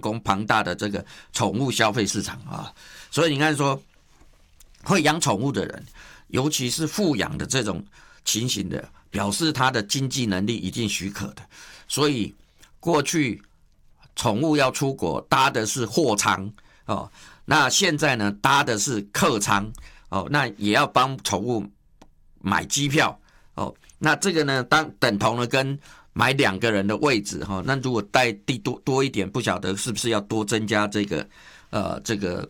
攻庞大的这个宠物消费市场啊。所以你看说，会养宠物的人，尤其是富养的这种情形的，表示他的经济能力已经许可的。所以过去宠物要出国搭的是货舱哦，那现在呢搭的是客舱哦，那也要帮宠物买机票哦。那这个呢，等同了跟买2个人的位置哈。那如果带地多一点，不晓得是不是要多增加这个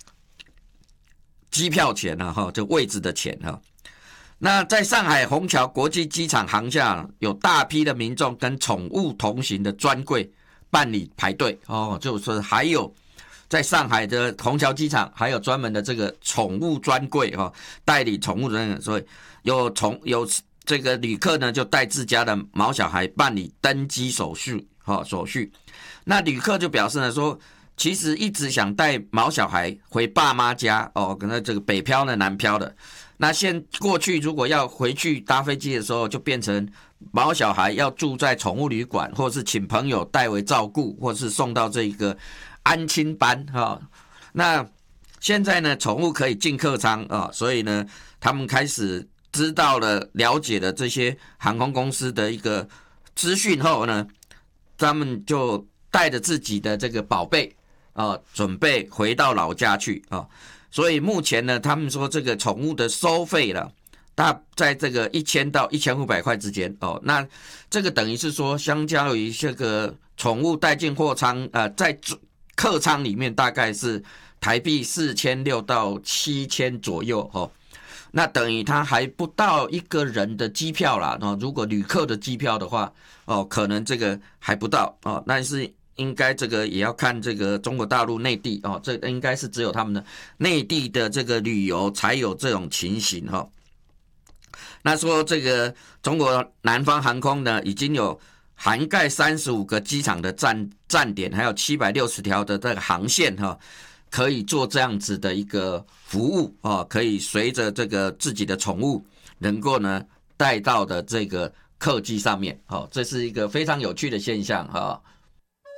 机票钱啊哈，这位置的钱哈。那在上海虹桥国际机场航厦，有大批的民众跟宠物同行的专柜办理排队哦，就是还有在上海的虹桥机场还有专门的这个宠物专柜哈，代理宠物的，所以有这个旅客呢就带自家的毛小孩办理登机手续。那旅客就表示呢说，其实一直想带毛小孩回爸妈家哦，可能这个北漂的南漂的。那过去如果要回去搭飞机的时候，就变成毛小孩要住在宠物旅馆，或是请朋友代为照顾，或是送到这个安亲班哈。那现在呢，宠物可以进客舱啊，所以呢，他们开始知道了、了解了这些航空公司的一个资讯后呢，他们就带着自己的这个宝贝啊，准备回到老家去啊。所以目前呢，他们说这个宠物的收费了，大在这个1000到1500块之间哦。那这个等于是说，相较于这个宠物带进货舱在客舱里面大概是台币4600到7000左右哦。那等于它还不到1个人的机票啦哦。如果旅客的机票的话哦，可能这个还不到哦。但是应该这个也要看这个中国大陆内地哦，这应该是只有他们的内地的这个旅游才有这种情形哈。那说这个中国南方航空呢，已经有涵盖35个机场的站点，还有760条的这个航线哈，可以做这样子的一个服务啊，可以随着这个自己的宠物能够呢带到的这个客机上面，这是一个非常有趣的现象哈。